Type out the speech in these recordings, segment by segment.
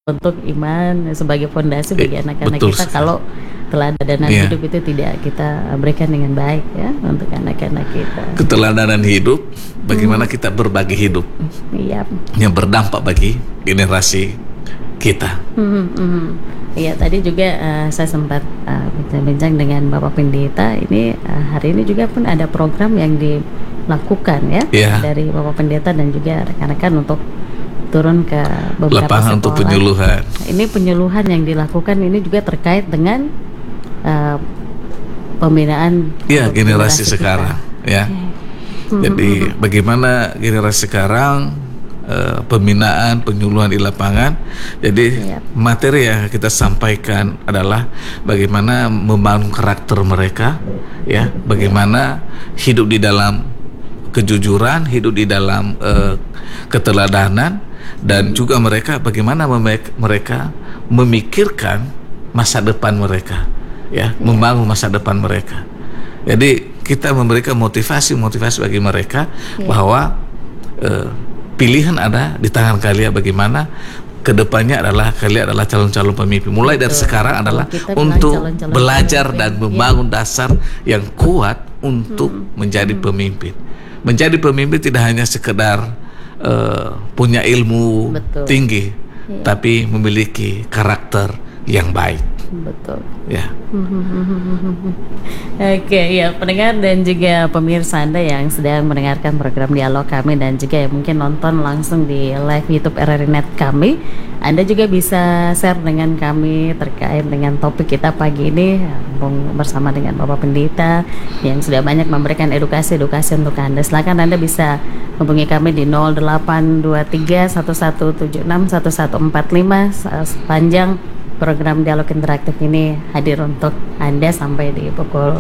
untuk iman sebagai fondasi bagi anak-anak Betul kita. sekali. Kalau teladanan Iya. hidup itu tidak kita berikan dengan baik ya untuk anak-anak kita. Keteladanan hidup, bagaimana kita berbagi hidup Iya. yang berdampak bagi generasi kita. Iya, tadi juga saya sempat bincang-bincang dengan Bapak Pendeta. Ini hari ini juga pun ada program yang dilakukan ya Iya. dari Bapak Pendeta dan juga rekan-rekan untuk turun ke beberapa Lapangan untuk sekolah. penyuluhan. Ini penyuluhan yang dilakukan ini juga terkait dengan pembinaan Ya, untuk generasi kita. sekarang ya. Jadi bagaimana generasi sekarang pembinaan, penyuluhan di lapangan. Jadi Iya. materi yang kita sampaikan adalah bagaimana membangun karakter mereka, ya. Bagaimana hidup di dalam kejujuran, hidup di dalam keteladanan, dan juga mereka bagaimana mereka memikirkan masa depan mereka, ya, membangun masa depan mereka. Jadi kita memberikan motivasi bagi mereka bahwa pilihan ada di tangan kalian, bagaimana kedepannya adalah kalian adalah calon-calon pemimpin. Mulai dari sekarang adalah Kita bilang untuk calon-calon belajar pemimpin, dan membangun dasar yang kuat untuk menjadi pemimpin. Menjadi pemimpin tidak hanya sekedar punya ilmu Betul. tinggi, tapi memiliki karakter yang baik. Betul. Ya. Oke, ya pendengar dan juga pemirsa Anda yang sedang mendengarkan program dialog kami dan juga yang mungkin nonton langsung di live YouTube RRI.net kami, Anda juga bisa share dengan kami terkait dengan topik kita pagi ini bersama dengan Bapak Pendeta yang sudah banyak memberikan edukasi untuk Anda. Silakan Anda bisa hubungi kami di 0823 1176 1145 sepanjang program dialog interaktif ini hadir untuk Anda sampai di pukul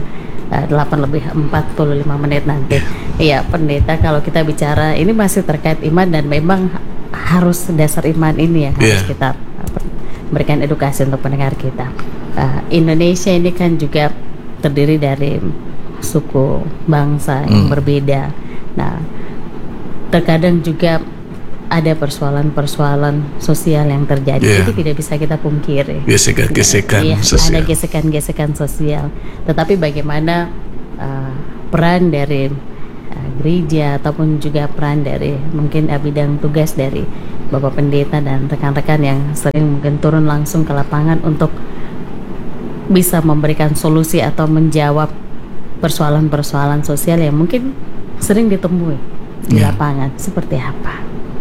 8:45 nanti. Iya, Pendeta, kalau kita bicara ini masih terkait iman dan memang harus dasar iman ini ya harus kita berikan edukasi untuk pendengar kita. Indonesia ini kan juga terdiri dari suku bangsa yang berbeda. Nah, terkadang juga ada persoalan-persoalan sosial yang terjadi, jadi tidak bisa kita pungkiri. Gesekan-gesekan sosial. Ada gesekan-gesekan sosial. Tetapi bagaimana peran dari gereja ataupun juga peran dari mungkin bidang tugas dari Bapak Pendeta dan rekan-rekan yang sering mungkin turun langsung ke lapangan untuk bisa memberikan solusi atau menjawab persoalan-persoalan sosial yang mungkin sering ditemui di lapangan, seperti apa?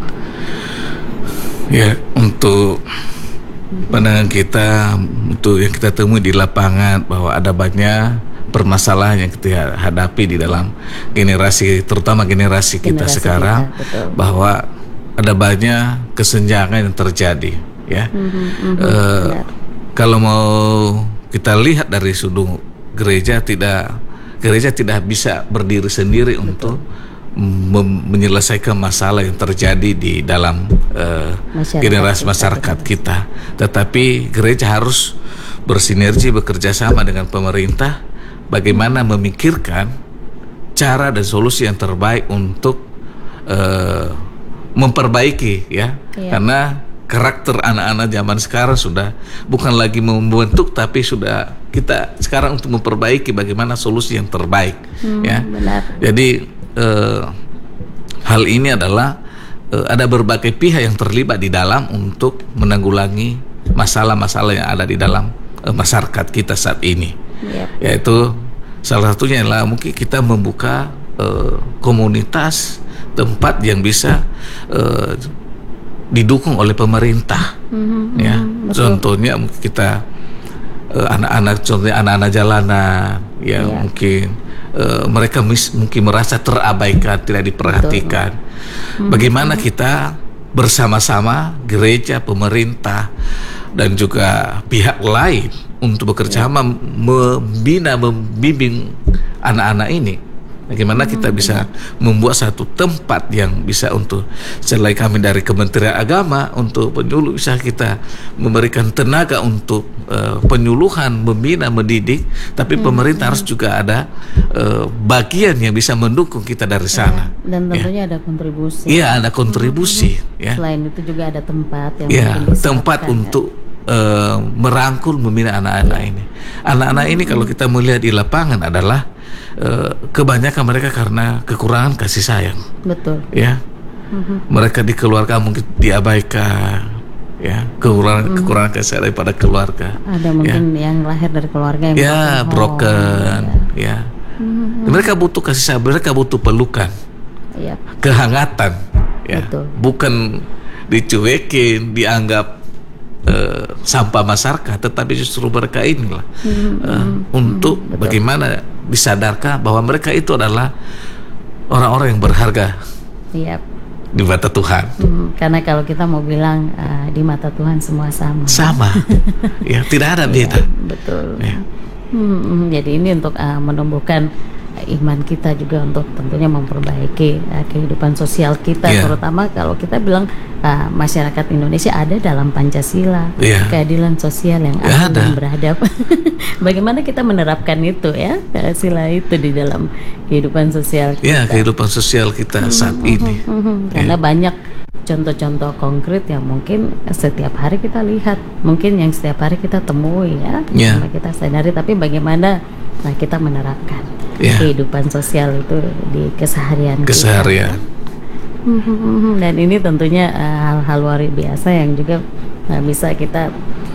Ya, untuk pandangan kita, untuk yang kita temui di lapangan, bahwa ada banyak permasalahan yang kita hadapi di dalam generasi, terutama generasi kita sekarang, bahwa ada banyak kesenjangan yang terjadi, ya. Kalau mau kita lihat dari sudut gereja tidak bisa berdiri sendiri untuk menyelesaikan masalah yang terjadi di dalam generasi masyarakat kita. Tetapi gereja harus bersinergi, bekerja sama dengan pemerintah, bagaimana memikirkan cara dan solusi yang terbaik untuk memperbaiki, ya. Karena karakter anak-anak zaman sekarang sudah bukan lagi membentuk, tapi sudah kita sekarang untuk memperbaiki bagaimana solusi yang terbaik, ya. Benar. Jadi hal ini adalah ada berbagai pihak yang terlibat di dalam untuk menanggulangi masalah-masalah yang ada di dalam masyarakat kita saat ini. Yaitu salah satunya adalah mungkin kita membuka komunitas, tempat yang bisa didukung oleh pemerintah. Ya, contohnya mungkin kita anak-anak jalanan, ya, mungkin mereka mungkin merasa terabaikan, tidak diperhatikan. Bagaimana kita bersama-sama gereja, pemerintah, dan juga pihak lain untuk bekerja sama membina, membimbing anak-anak ini Bagaimana kita bisa membuat satu tempat yang bisa untuk, selain kami dari Kementerian Agama untuk penyuluh, bisa kita memberikan tenaga untuk penyuluhan, membina, mendidik, tapi pemerintah harus juga ada bagian yang bisa mendukung kita dari sana. Dan tentunya ada kontribusi. Iya, ada kontribusi. Ya. Selain itu juga ada tempat yang Ya, tempat untuk merangkul, membina anak-anak ini. Anak-anak ini kalau kita melihat di lapangan adalah kebanyakan mereka karena kekurangan kasih sayang. Betul. Ya, mereka di keluarga mungkin diabaikan. Ya, kekurangan kasih sayang daripada keluarga. Ada mungkin yang lahir dari keluarga yang broken. Ya. Mereka butuh kasih sayang, mereka butuh pelukan, kehangatan. Ya, betul. Bukan dicuekin, dianggap sampah masyarakat, tetapi justru mereka inilah untuk bagaimana disadarkan bahwa mereka itu adalah orang-orang yang berharga di mata Tuhan. Karena kalau kita mau bilang di mata Tuhan semua sama. Ya, tidak ada beda. Betul. Ya. Jadi ini untuk menumbuhkan iman kita juga, untuk tentunya memperbaiki kehidupan sosial kita, terutama kalau kita bilang masyarakat Indonesia ada dalam Pancasila, keadilan sosial yang adil dan beradab. Bagaimana kita menerapkan itu ya, sila itu di dalam kehidupan sosial kita. Ya, kehidupan sosial kita saat ini. Karena banyak contoh-contoh konkret yang mungkin setiap hari kita lihat, mungkin yang setiap hari kita temui ya, kita sadari, tapi bagaimana kita menerapkan kehidupan sosial itu di keseharian kita. Dan ini tentunya hal-hal luar biasa yang juga bisa kita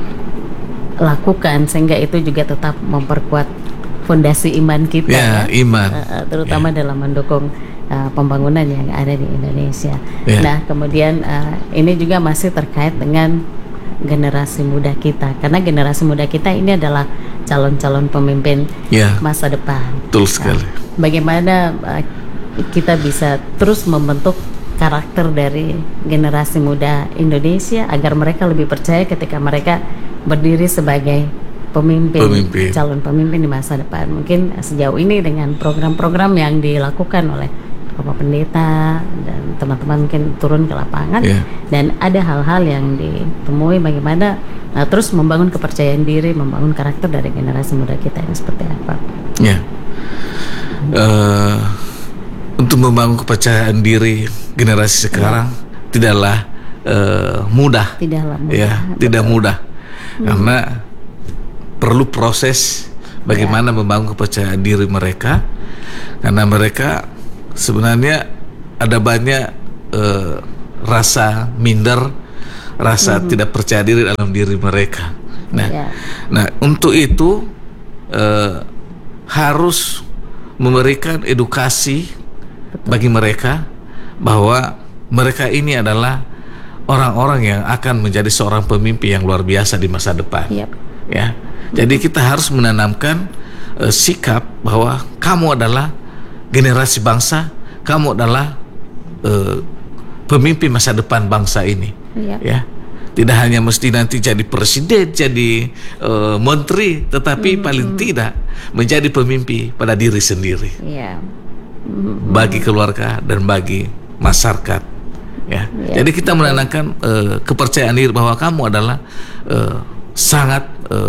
lakukan, sehingga itu juga tetap memperkuat fondasi iman kita iman. Terutama dalam mendukung pembangunan yang ada di Indonesia. Nah, kemudian ini juga masih terkait dengan generasi muda kita, karena generasi muda kita ini adalah calon-calon pemimpin masa depan. Betul sekali. Bagaimana kita bisa terus membentuk karakter dari generasi muda Indonesia agar mereka lebih percaya ketika mereka berdiri sebagai pemimpin, calon pemimpin di masa depan. Mungkin sejauh ini dengan program-program yang dilakukan oleh Bapak Pendeta dan teman-teman mungkin turun ke lapangan, dan ada hal-hal yang ditemui bagaimana terus membangun kepercayaan diri, membangun karakter dari generasi muda kita ini seperti apa? Untuk membangun kepercayaan diri generasi sekarang tidaklah mudah. Tidak mudah. Karena perlu proses bagaimana membangun kepercayaan diri mereka, karena mereka sebenarnya ada banyak rasa minder, rasa tidak percaya diri dalam diri mereka. Nah, untuk itu harus memberikan edukasi bagi mereka bahwa mereka ini adalah orang-orang yang akan menjadi seorang pemimpin yang luar biasa di masa depan. Ya, jadi kita harus menanamkan sikap bahwa kamu adalah generasi bangsa, kamu adalah pemimpin masa depan bangsa ini. Ya, tidak hanya mesti nanti jadi presiden, jadi menteri, tetapi paling tidak menjadi pemimpin pada diri sendiri, bagi keluarga dan bagi masyarakat. Jadi kita menanamkan kepercayaan diri bahwa kamu adalah sangat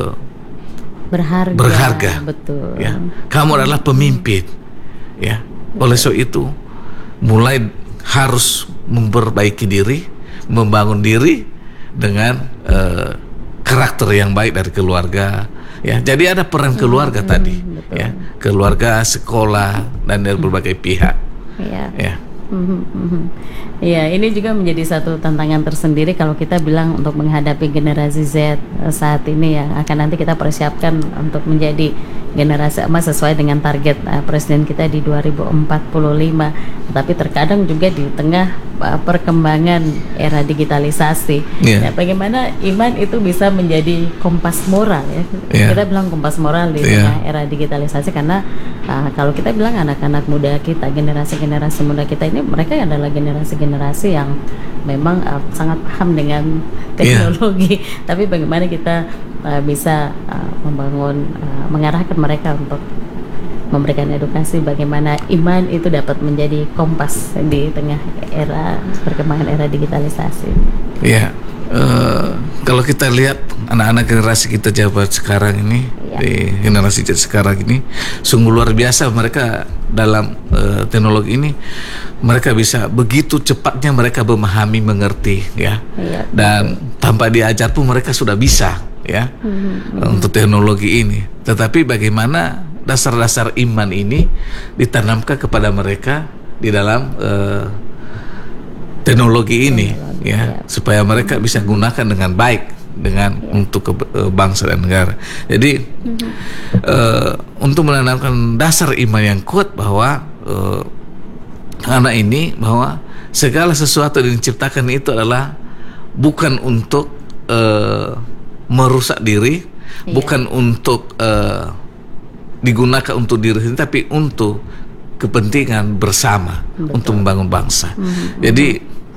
berharga. Betul. Ya, kamu adalah pemimpin. Ya, oleh sebab itu mulai harus memperbaiki diri, membangun diri dengan karakter yang baik dari keluarga. Ya, jadi ada peran keluarga tadi. Betul. Ya, keluarga, sekolah, dan dari berbagai pihak. Ya, ini juga menjadi satu tantangan tersendiri kalau kita bilang untuk menghadapi generasi Z saat ini yang akan nanti kita persiapkan untuk menjadi generasi emas sesuai dengan target presiden kita di 2045. Tapi terkadang juga di tengah perkembangan era digitalisasi, bagaimana iman itu bisa menjadi kompas moral ya. Kita bilang kompas moral di tengah era digitalisasi, karena kalau kita bilang anak-anak muda kita, generasi-generasi muda kita ini, mereka adalah generasi-generasi yang memang sangat paham dengan teknologi. Tapi bagaimana kita bisa membangun, mengarahkan mereka untuk memberikan edukasi bagaimana iman itu dapat menjadi kompas di tengah era perkembangan era digitalisasi. Ya, kalau kita lihat anak-anak generasi kita jabat sekarang ini, di generasi sekarang ini, sungguh luar biasa mereka dalam teknologi ini. Mereka bisa begitu cepatnya mereka memahami, mengerti, ya. Dan tanpa diajar pun mereka sudah bisa, ya, untuk teknologi ini. Tetapi bagaimana dasar-dasar iman ini ditanamkan kepada mereka di dalam teknologi ini, ya, supaya mereka bisa gunakan dengan baik untuk bangsa dan negara. Jadi untuk menanamkan dasar iman yang kuat bahwa anak ini, bahwa segala sesuatu yang diciptakan itu adalah bukan untuk merusak diri, bukan untuk digunakan untuk diri sendiri, tapi untuk kepentingan bersama. Betul. Untuk membangun bangsa. Jadi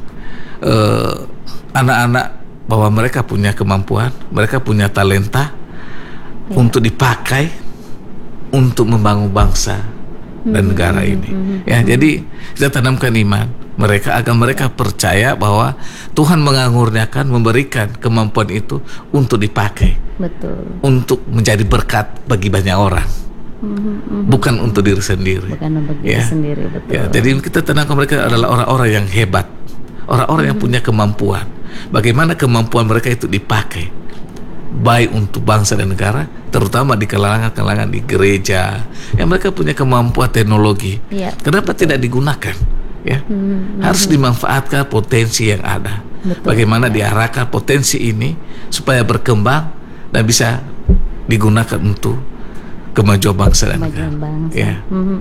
anak-anak bahwa mereka punya kemampuan, mereka punya talenta untuk dipakai untuk membangun bangsa dan negara ini. Ya, jadi kita tanamkan iman mereka agar mereka percaya bahwa Tuhan mengangurniakan, memberikan kemampuan itu untuk dipakai. Betul. Untuk menjadi berkat bagi banyak orang. Bukan untuk diri sendiri. Bukan untuk diri sendiri, betul. Ya, jadi kita tanamkan mereka adalah orang-orang yang hebat, orang-orang yang punya kemampuan. Bagaimana kemampuan mereka itu dipakai baik untuk bangsa dan negara, terutama di kalangan-kalangan di gereja yang mereka punya kemampuan teknologi. Kenapa tidak digunakan? Ya, harus dimanfaatkan potensi yang ada. Betul. Bagaimana diarahkan potensi ini supaya berkembang dan bisa digunakan untuk kemajuan bangsa dan negara. Ya.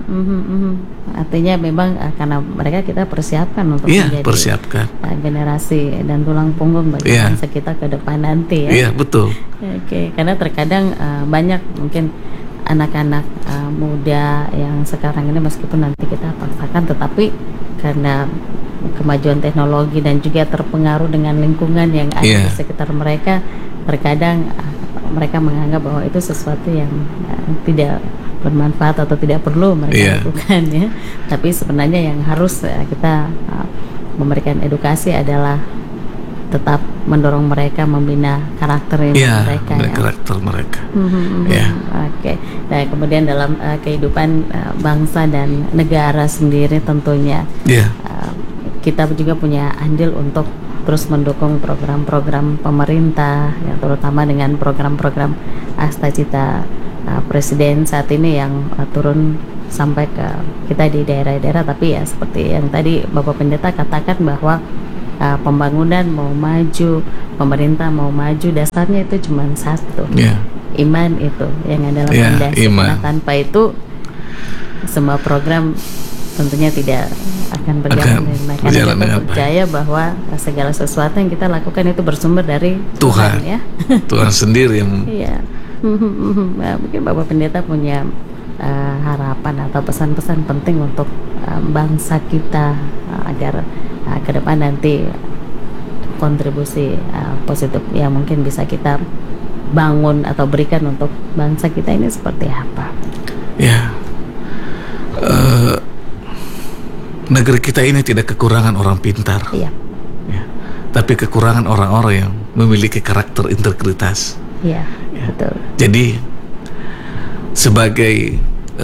Artinya memang karena mereka kita persiapkan untuk menjadi generasi dan tulang punggung bagi bangsa kita ke depan nanti, ya. Iya, betul. Oke, karena terkadang banyak mungkin anak-anak muda yang sekarang ini meskipun nanti kita paksakan, tetapi karena kemajuan teknologi dan juga terpengaruh dengan lingkungan yang ada di sekitar mereka, terkadang mereka menganggap bahwa itu sesuatu yang tidak bermanfaat atau tidak perlu mereka lakukan, ya. Tapi sebenarnya yang harus kita memberikan edukasi adalah tetap mendorong mereka membina karakter mereka, karakter mereka. Oke. Nah, kemudian dalam kehidupan bangsa dan negara sendiri tentunya kita juga punya andil untuk terus mendukung program-program pemerintah, ya, terutama dengan program-program Astacita Presiden saat ini yang turun sampai ke kita di daerah-daerah. Tapi ya seperti yang tadi Bapak Pendeta katakan bahwa pembangunan mau maju, pemerintah mau maju, dasarnya itu cuma satu, iman itu yang adalah fondasi. Nah, tanpa itu semua program tentunya tidak akan berjalan dengan baik. Karena kita percaya bahwa segala sesuatu yang kita lakukan itu bersumber dari Tuhan, ya. Tuhan sendiri yang Nah, mungkin Bapak Pendeta punya harapan atau pesan-pesan penting untuk bangsa kita agar ke depan nanti kontribusi positif yang mungkin bisa kita bangun atau berikan untuk bangsa kita ini seperti apa? Ya, negeri kita ini tidak kekurangan orang pintar, tapi kekurangan orang-orang yang memiliki karakter integritas. Betul. Jadi sebagai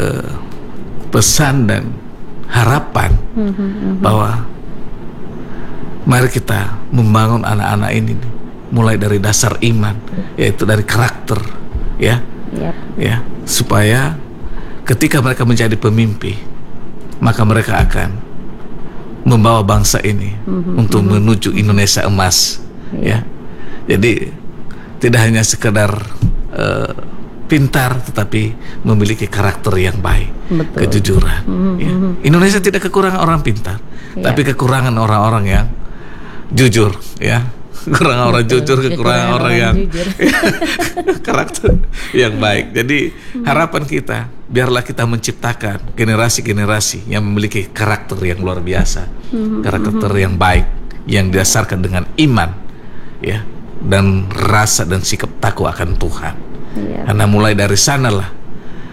pesan dan harapan bahwa mari kita membangun anak-anak ini mulai dari dasar iman, yaitu dari karakter, ya, supaya ketika mereka menjadi pemimpi, maka mereka akan membawa bangsa ini untuk menuju Indonesia emas, ya. Jadi tidak hanya sekedar pintar, tetapi memiliki karakter yang baik, kejujuran. Indonesia tidak kekurangan orang pintar, tapi kekurangan orang-orang yang jujur, ya. Kekurangan orang jujur, kekurangan orang yang karakter yang baik. Jadi harapan kita, biarlah kita menciptakan generasi-generasi yang memiliki karakter yang luar biasa, karakter yang baik, yang didasarkan dengan iman, ya, dan rasa dan sikap takwa akan Tuhan. Karena mulai dari sanalah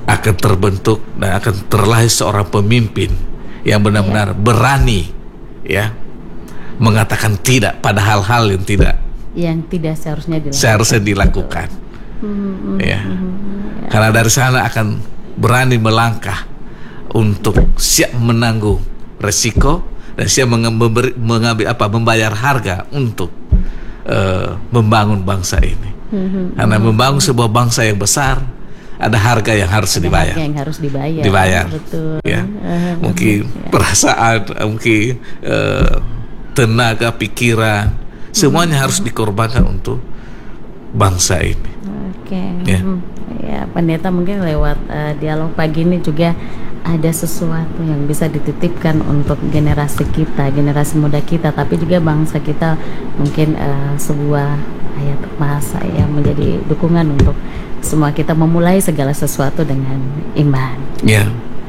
akan terbentuk dan akan terlahir seorang pemimpin yang benar-benar berani, ya, mengatakan tidak pada hal-hal yang tidak seharusnya dilakukan. Ya. Karena dari sana akan berani melangkah untuk siap menanggung resiko dan siap membayar harga untuk membangun bangsa ini. Karena membangun sebuah bangsa yang besar, ada harga yang harus dibayar. Harga yang harus dibayar. Betul. Ya. Mungkin perasaan, mungkin tenaga, pikiran, semuanya harus dikorbankan untuk bangsa ini. Oke. Ya, Pendeta, mungkin lewat dialog pagi ini juga ada sesuatu yang bisa dititipkan untuk generasi kita, generasi muda kita, tapi juga bangsa kita, mungkin sebuah ayat masa yang menjadi dukungan untuk semua kita memulai segala sesuatu dengan iman. Ya.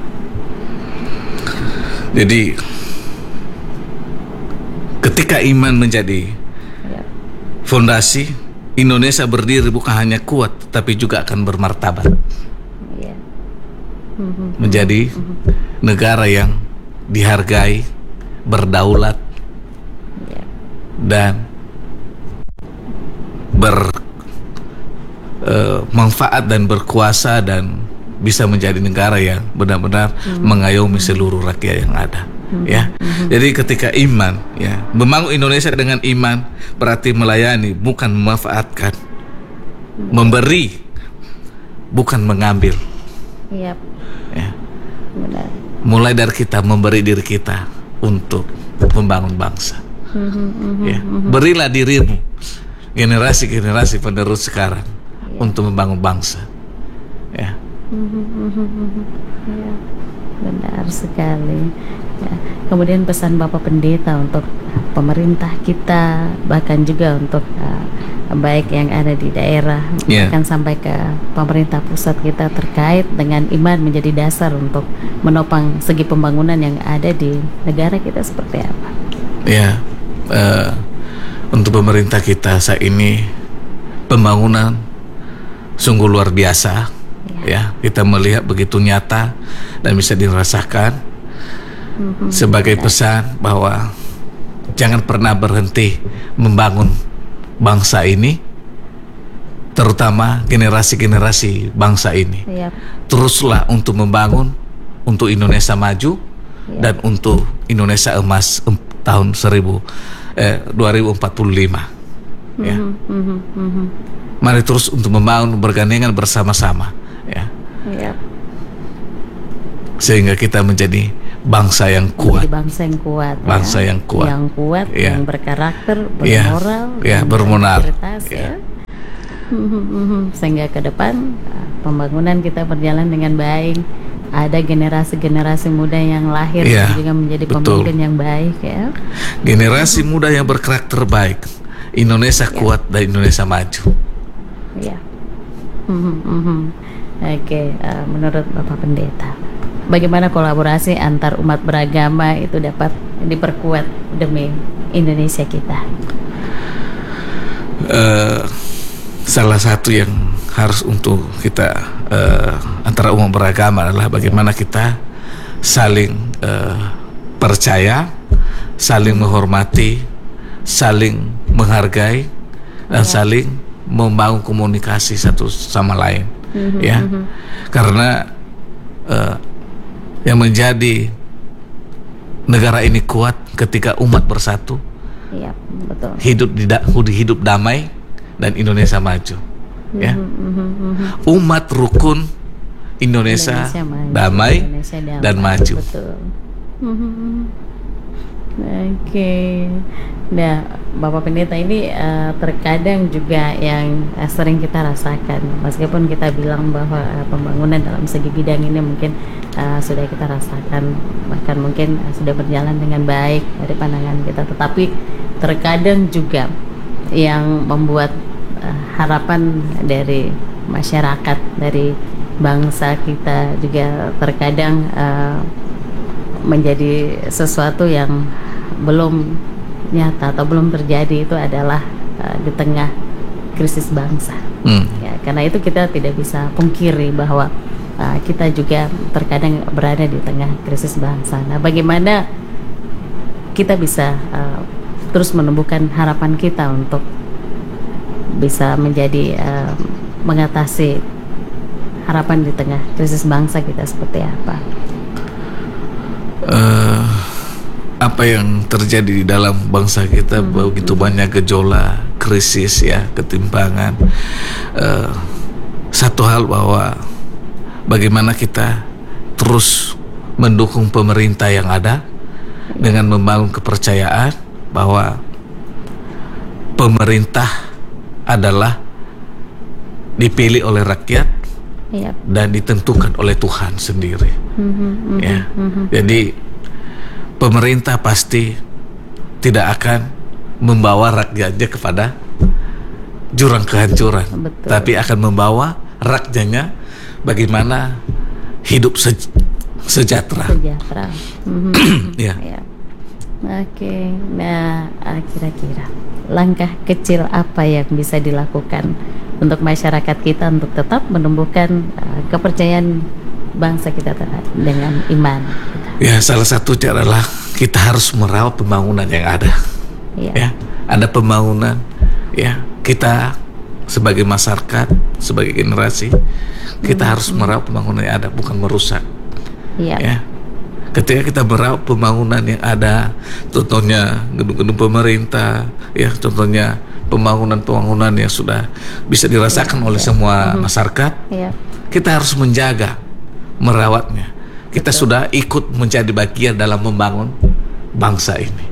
Jadi ketika iman menjadi fondasi, Indonesia berdiri bukan hanya kuat, tapi juga akan bermartabat. Menjadi negara yang dihargai, berdaulat, dan bermanfaat dan berkuasa, dan bisa menjadi negara yang benar-benar mengayomi seluruh rakyat yang ada. Ya, jadi ketika iman, ya, membangun Indonesia dengan iman berarti melayani, bukan memanfaatkan, memberi, bukan mengambil. Ya. Benar. Mulai dari kita memberi diri kita untuk membangun bangsa. Ya. Berilah dirimu, generasi-generasi penerus sekarang, untuk membangun bangsa. Ya. Ya, benar sekali. Ya. Kemudian pesan Bapak Pendeta untuk pemerintah kita, bahkan juga untuk baik yang ada di daerah, bahkan sampai ke pemerintah pusat kita, terkait dengan iman menjadi dasar untuk menopang segi pembangunan yang ada di negara kita, seperti apa? Ya, untuk pemerintah kita saat ini pembangunan sungguh luar biasa. Ya, kita melihat begitu nyata dan bisa dirasakan sebagai pesan bahwa jangan pernah berhenti membangun bangsa ini, terutama generasi-generasi bangsa ini. Teruslah untuk membangun untuk Indonesia maju dan untuk Indonesia emas tahun 2045. Ya. Mari terus untuk membangun, bergandengan bersama-sama, ya. Sehingga kita menjadi bangsa yang kuat. Bangsa yang kuat. Bangsa yang kuat. Yang kuat, yang berkarakter, bermoral, bermoral. Sehingga ke depan pembangunan kita berjalan dengan baik. Ada generasi-generasi muda yang lahir dan juga menjadi pemimpin yang baik, ya. Generasi muda yang berkarakter baik. Indonesia kuat dan Indonesia maju. Ya. Oke, menurut Bapak Pendeta, bagaimana kolaborasi antar umat beragama itu dapat diperkuat demi Indonesia kita? Salah satu yang harus untuk kita antara umat beragama adalah bagaimana kita saling percaya, saling menghormati, saling menghargai, dan saling membangun komunikasi satu sama lain. Ya, karena yang menjadi negara ini kuat ketika umat bersatu, betul. hidup damai dan Indonesia maju. Ya, umat rukun, Indonesia damai, dan maju. Betul. Oke. Nah, Bapak Pendeta, ini terkadang juga yang sering kita rasakan, meskipun kita bilang bahwa pembangunan dalam segi bidang ini mungkin sudah kita rasakan, bahkan mungkin sudah berjalan dengan baik dari pandangan kita, tetapi terkadang juga yang membuat harapan dari masyarakat, dari bangsa kita juga terkadang menjadi sesuatu yang belum nyata atau belum terjadi, itu adalah di tengah krisis bangsa. Ya, karena itu kita tidak bisa pungkiri bahwa kita juga terkadang berada di tengah krisis bangsa. Nah, bagaimana kita bisa terus menumbuhkan harapan kita untuk bisa menjadi mengatasi harapan di tengah krisis bangsa kita seperti apa? Apa yang terjadi di dalam bangsa kita, begitu banyak gejolak, krisis ya, ketimpangan. Satu hal bahwa bagaimana kita terus mendukung pemerintah yang ada dengan membangun kepercayaan bahwa pemerintah adalah dipilih oleh rakyat dan ditentukan oleh Tuhan sendiri. Ya, jadi pemerintah pasti tidak akan membawa rakyatnya kepada jurang kehancuran. Betul. Tapi akan membawa rakyatnya bagaimana hidup sejahtera. Ya. Oke. Nah, kira-kira langkah kecil apa yang bisa dilakukan untuk masyarakat kita untuk tetap menumbuhkan kepercayaan bangsa kita dengan iman kita? Ya, salah satu cara adalah kita harus merawat pembangunan yang ada. Ya, ada pembangunan. Ya, kita sebagai masyarakat, sebagai generasi, kita harus merawat pembangunan yang ada, bukan merusak. Ya, ketika kita merawat pembangunan yang ada, contohnya gedung-gedung pemerintah, ya, contohnya pembangunan yang sudah bisa dirasakan oleh semua masyarakat, kita harus menjaga, merawatnya. Kita sudah ikut menjadi bagian dalam membangun bangsa ini.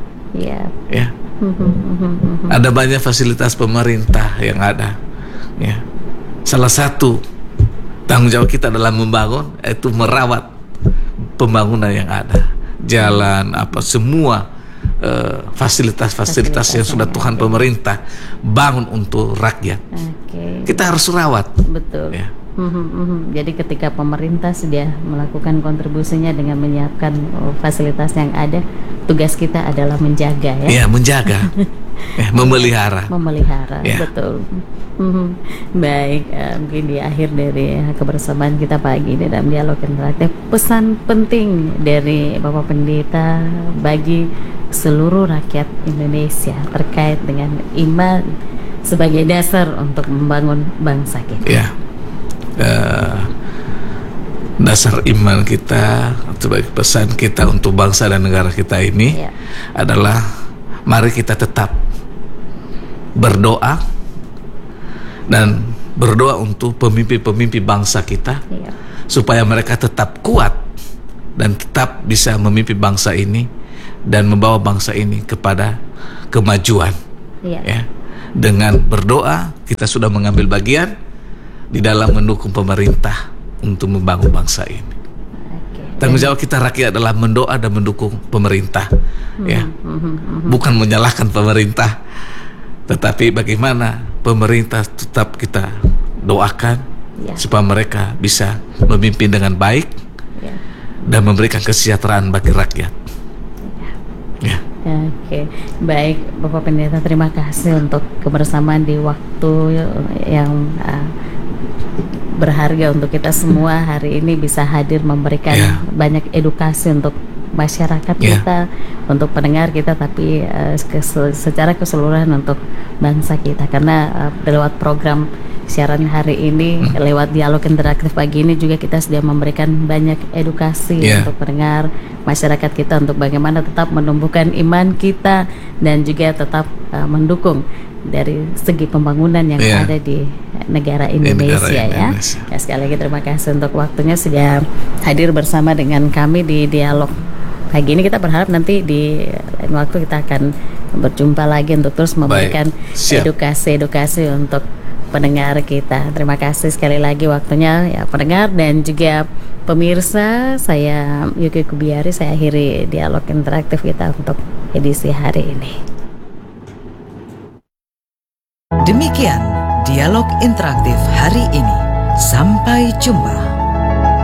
Ya. Ada banyak fasilitas pemerintah yang ada. Ya. Salah satu tanggung jawab kita dalam membangun itu merawat pembangunan yang ada, jalan, semua fasilitas yang sudah Tuhan pemerintah bangun untuk rakyat. Kita harus rawat. Betul. Ya. Jadi ketika pemerintah sudah melakukan kontribusinya dengan menyiapkan fasilitas yang ada, tugas kita adalah menjaga, ya. Menjaga, memelihara. Ya. Betul. Baik, mungkin di akhir dari kebersamaan kita pagi ini dalam dialog interaktif, pesan penting dari Bapak Pendeta bagi seluruh rakyat Indonesia terkait dengan iman sebagai dasar untuk membangun bangsa kita. Ya. Dasar iman kita, sebagai pesan kita untuk bangsa dan negara kita ini adalah mari kita tetap berdoa dan berdoa untuk pemimpin-pemimpin bangsa kita supaya mereka tetap kuat dan tetap bisa memimpin bangsa ini dan membawa bangsa ini kepada kemajuan. Ya. Dengan berdoa kita sudah mengambil bagian di dalam mendukung pemerintah untuk membangun bangsa ini. Tanggung jawab kita rakyat adalah mendoa dan mendukung pemerintah. Ya, bukan menyalahkan pemerintah, tetapi bagaimana pemerintah tetap kita doakan supaya mereka bisa memimpin dengan baik dan memberikan kesejahteraan bagi rakyat. Ya. Oke, baik Bapak Pendeta, terima kasih untuk kebersamaan di waktu yang berharga untuk kita semua hari ini, bisa hadir memberikan banyak edukasi untuk masyarakat kita, untuk pendengar kita, tapi secara keseluruhan untuk bangsa kita, karena lewat program siaran hari ini, lewat dialog interaktif pagi ini juga kita sudah memberikan banyak edukasi untuk pendengar masyarakat kita untuk bagaimana tetap menumbuhkan iman kita dan juga tetap mendukung dari segi pembangunan yang ada di negara Indonesia, ya. Sekali lagi terima kasih untuk waktunya sudah hadir bersama dengan kami di dialog pagi ini. Kita berharap nanti di lain waktu kita akan berjumpa lagi untuk terus memberikan edukasi untuk pendengar kita. Terima kasih sekali lagi waktunya, ya pendengar dan juga pemirsa. Saya Yuki Kubiari, saya akhiri dialog interaktif kita untuk edisi hari ini. Demikian dialog interaktif hari ini. Sampai jumpa.